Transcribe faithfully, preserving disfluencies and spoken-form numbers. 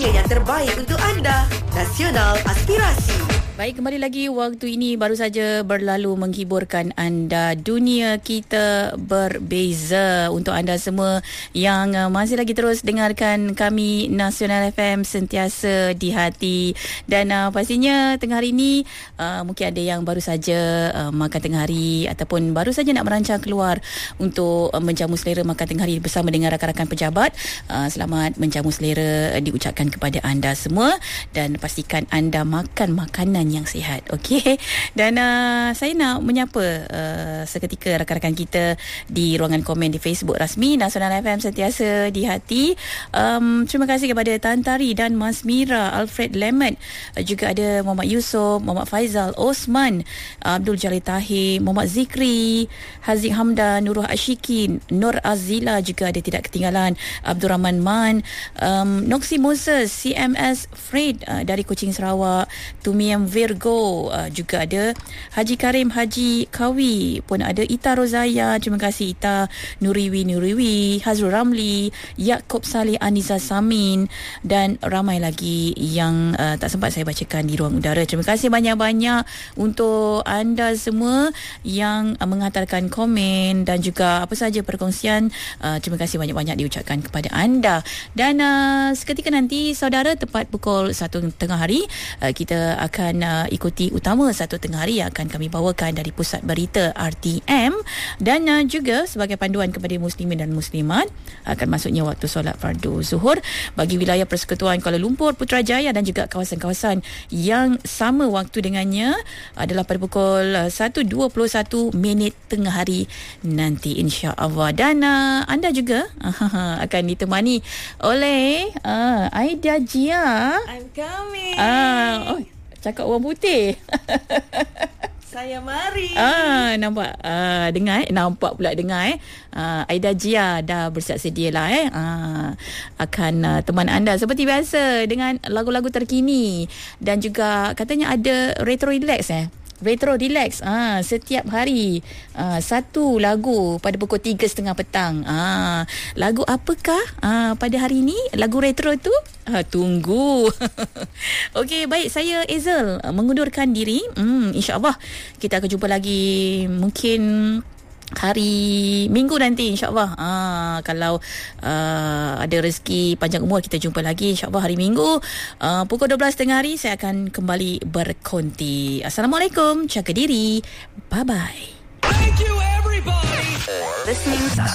hanya yang terbaik untuk anda. Nasional Aspirasi. Baik, kembali lagi. Waktu ini baru saja berlalu menghiburkan anda. Dunia kita berbeza. Untuk anda semua yang uh, masih lagi terus dengarkan kami Nasional F M, sentiasa di hati. Dan uh, pastinya tengah hari ini uh, mungkin ada yang baru saja uh, makan tengah hari ataupun baru saja nak merancang keluar untuk uh, menjamu selera makan tengah hari bersama dengan rakan-rakan pejabat. Uh, selamat menjamu selera uh, diucapkan kepada anda semua, dan pastikan anda makan makanan yang sihat. Okey. Dan uh, saya nak menyapa uh, seketika rakan-rakan kita di ruangan komen di Facebook rasmi Nasional F M, sentiasa di hati. Um, terima kasih kepada Tan Tari dan Mas Mira, Alfred Lemet, uh, juga ada Muhammad Yusof, Muhammad Faizal, Osman, Abdul Jalil Tahir, Muhammad Zikri, Haziq Hamdan, Nurul Ashikin, Nur Azila, juga ada tidak ketinggalan Abdul Rahman Man, um, Noxi Moses, C M S Fred uh, dari Kuching Sarawak, Tumiam Virgo, uh, juga ada Haji Karim Haji Kawi, pun ada Ita Rozaya, terima kasih Ita, Nuriwi Nuriwi, Hazrul Ramli, Yaakob Saleh, Aniza Samin, dan ramai lagi yang uh, tak sempat saya bacakan di ruang udara. Terima kasih banyak-banyak untuk anda semua yang uh, menghantarkan komen dan juga apa sahaja perkongsian. Uh, terima kasih banyak-banyak diucapkan kepada anda. Dan uh, seketika nanti saudara, tepat pukul satu tengah hari, uh, kita akan uh, ikuti utama satu tengah hari yang akan kami bawakan dari Pusat Berita R T M, dan uh, juga sebagai panduan kepada muslimin dan muslimat akan masuknya waktu solat fardu zuhur bagi wilayah Persekutuan Kuala Lumpur, Putrajaya dan juga kawasan-kawasan yang sama waktu dengannya adalah pada pukul uh, satu dua puluh satu minit tengah hari nanti, insya-Allah. Dan uh, anda juga uh, akan ditemani oleh uh, Aida Jia. I'm coming. Ah, oh, cakap orang putih. Saya mari. Ah, nampak. Ah, dengar eh? Nampak pula dengar eh. Ah, Aida Jia dah bersiap sedia lah eh. Ah, akan uh, teman anda seperti biasa dengan lagu-lagu terkini, dan juga katanya ada retro relax eh. Retro Relax ah, setiap hari ah, satu lagu pada pukul tiga setengah petang. Ah, lagu apakah ah, pada hari ini lagu retro tu? Ah, tunggu. Okey, baik, saya Ezel mengundurkan diri. Hmm, InsyaAllah kita akan jumpa lagi mungkin hari Minggu nanti, insyaAllah. Ah, kalau uh, ada rezeki panjang umur, kita jumpa lagi insyaAllah hari Minggu uh, pukul dua belas tengah hari. Saya akan kembali berkonti. Assalamualaikum, jaga diri, bye bye. Thank you everybody for listening.